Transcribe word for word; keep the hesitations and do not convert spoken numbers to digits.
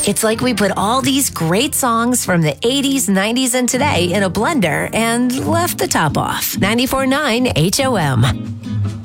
It's like we put all these great songs from the eighties, nineties, and today in a blender and left the top off. ninety-four point nine H O M.